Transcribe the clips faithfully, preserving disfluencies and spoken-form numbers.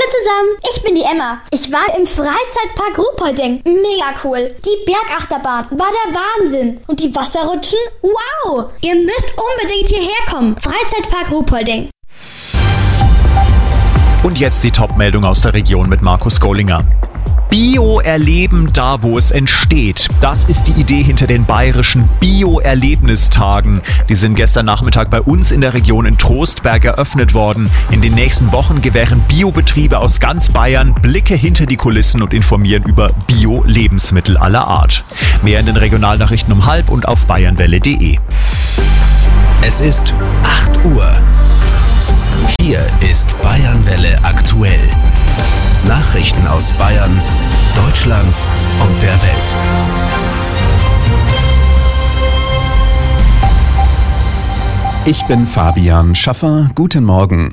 zusammen, ich bin die Emma. Ich war im Freizeitpark Ruhpolding. Mega cool. Die Bergachterbahn war der Wahnsinn. Und die Wasserrutschen? Wow! Ihr müsst unbedingt hierher kommen. Freizeitpark Ruhpolding. Und jetzt die Top-Meldung aus der Region mit Markus Gollinger. Bio-Erleben da, wo es entsteht. Das ist die Idee hinter den bayerischen Bio-Erlebnistagen. Die sind gestern Nachmittag bei uns in der Region in Trostberg eröffnet worden. In den nächsten Wochen gewähren Biobetriebe aus ganz Bayern Blicke hinter die Kulissen und informieren über Bio-Lebensmittel aller Art. Mehr in den Regionalnachrichten um halb und auf bayernwelle punkt de. Es ist acht Uhr. Hier ist Bayernwelle aktuell. Nachrichten aus Bayern, Deutschland und der Welt. Ich bin Fabian Schaffer. Guten Morgen.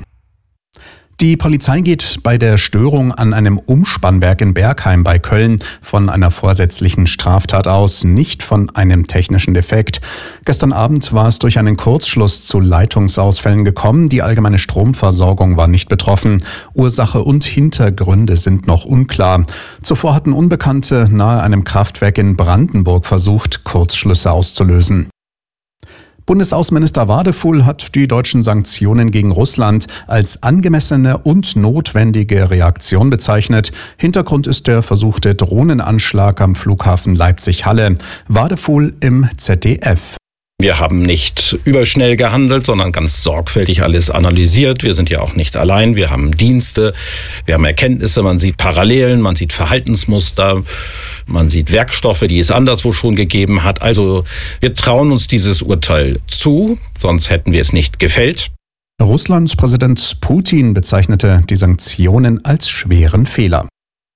Die Polizei geht bei der Störung an einem Umspannwerk in Bergheim bei Köln von einer vorsätzlichen Straftat aus, nicht von einem technischen Defekt. Gestern Abend war es durch einen Kurzschluss zu Leitungsausfällen gekommen. Die allgemeine Stromversorgung war nicht betroffen. Ursache und Hintergründe sind noch unklar. Zuvor hatten Unbekannte nahe einem Kraftwerk in Brandenburg versucht, Kurzschlüsse auszulösen. Bundesaußenminister Wadefuhl hat die deutschen Sanktionen gegen Russland als angemessene und notwendige Reaktion bezeichnet. Hintergrund ist der versuchte Drohnenanschlag am Flughafen Leipzig-Halle. Wadefuhl im Z D F. Wir haben nicht überschnell gehandelt, sondern ganz sorgfältig alles analysiert. Wir sind ja auch nicht allein. Wir haben Dienste, wir haben Erkenntnisse, man sieht Parallelen, man sieht Verhaltensmuster, man sieht Werkstoffe, die es anderswo schon gegeben hat. Also wir trauen uns dieses Urteil zu, sonst hätten wir es nicht gefällt. Russlands Präsident Putin bezeichnete die Sanktionen als schweren Fehler.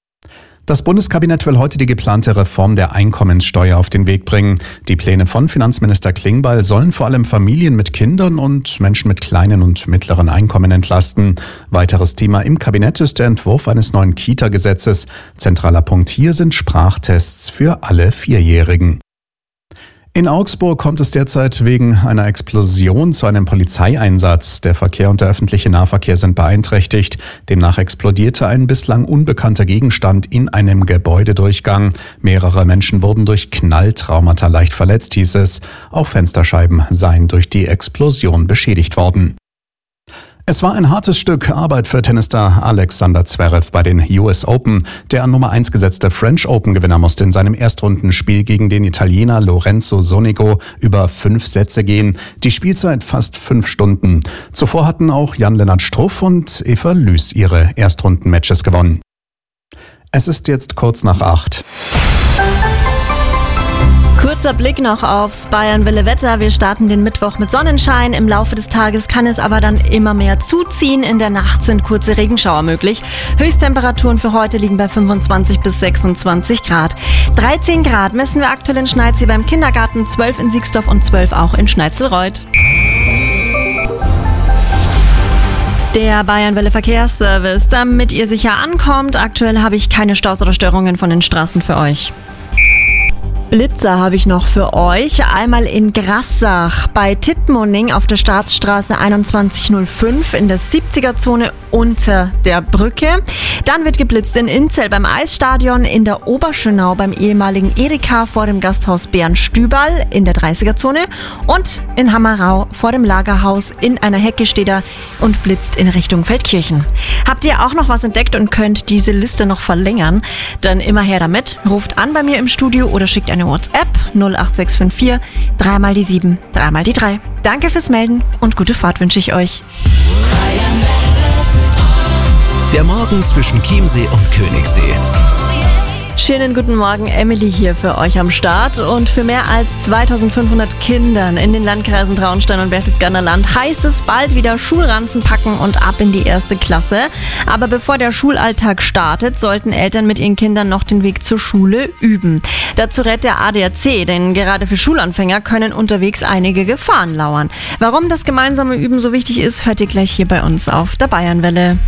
Das Bundeskabinett will heute die geplante Reform der Einkommenssteuer auf den Weg bringen. Die Pläne von Finanzminister Klingbeil sollen vor allem Familien mit Kindern und Menschen mit kleinen und mittleren Einkommen entlasten. Weiteres Thema im Kabinett ist der Entwurf eines neuen Kita-Gesetzes. Zentraler Punkt hier sind Sprachtests für alle Vierjährigen. In Augsburg kommt es derzeit wegen einer Explosion zu einem Polizeieinsatz. Der Verkehr und der öffentliche Nahverkehr sind beeinträchtigt. Demnach explodierte ein bislang unbekannter Gegenstand in einem Gebäudedurchgang. Mehrere Menschen wurden durch Knalltraumata leicht verletzt, hieß es. Auch Fensterscheiben seien durch die Explosion beschädigt worden. Es war ein hartes Stück Arbeit für Tennisstar Alexander Zverev bei den U S Open. Der an Nummer eins gesetzte French Open-Gewinner musste in seinem Erstrundenspiel gegen den Italiener Lorenzo Sonego über fünf Sätze gehen. Die Spielzeit fast fünf Stunden. Zuvor hatten auch Jan-Lennart Struff und Eva Lüß ihre Erstrunden-Matches gewonnen. Es ist jetzt kurz nach acht. Kurzer Blick noch aufs Bayernwelle-Wetter. Wir starten den Mittwoch mit Sonnenschein. Im Laufe des Tages kann es aber dann immer mehr zuziehen. In der Nacht sind kurze Regenschauer möglich. Höchsttemperaturen für heute liegen bei fünfundzwanzig bis sechsundzwanzig Grad. dreizehn Grad messen wir aktuell in Schneidsee beim Kindergarten, zwölf in Siegsdorf und zwölf auch in Schneizelreuth. Der Bayernwelle Verkehrsservice, damit ihr sicher ankommt. Aktuell habe ich keine Staus oder Störungen von den Straßen für euch. Blitzer habe ich noch für euch. Einmal in Grassach bei Tittmoning auf der Staatsstraße einundzwanzig null fünf in der siebziger-Zone unter der Brücke. Dann wird geblitzt in Inzell beim Eisstadion, in der Oberschönau beim ehemaligen Edeka vor dem Gasthaus Bärenstüberl in der dreißiger-Zone und in Hammerau vor dem Lagerhaus in einer Hecke steht er und blitzt in Richtung Feldkirchen. Habt ihr auch noch was entdeckt und könnt diese Liste noch verlängern? Dann immer her damit. Ruft an bei mir im Studio oder schickt eine WhatsApp null acht sechs fünf vier, drei mal die sieben, drei mal die drei. Danke fürs Melden und gute Fahrt wünsche ich euch. Der Morgen zwischen Chiemsee und Königssee. Schönen guten Morgen, Emily hier für euch am Start. Und für mehr als zweitausendfünfhundert Kindern in den Landkreisen Traunstein und Berchtesgadener Land heißt es bald wieder Schulranzen packen und ab in die erste Klasse. Aber bevor der Schulalltag startet, sollten Eltern mit ihren Kindern noch den Weg zur Schule üben. Dazu rät der A D A C, denn gerade für Schulanfänger können unterwegs einige Gefahren lauern. Warum das gemeinsame Üben so wichtig ist, hört ihr gleich hier bei uns auf der Bayernwelle.